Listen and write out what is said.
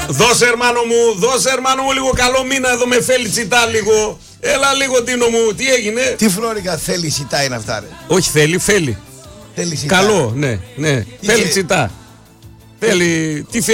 Δώσε ερμάνο μου λίγο καλό μήνα εδώ με φέλη τσιτά λίγο. Έλα λίγο Τίνο μου, τι έγινε? Τι φλόρικα θέλει σιτά είναι αυτά ρε? Όχι θέλει. Θέλει σιτά. Καλό, ναι. Θέλει τσιτά. Θέλει, τι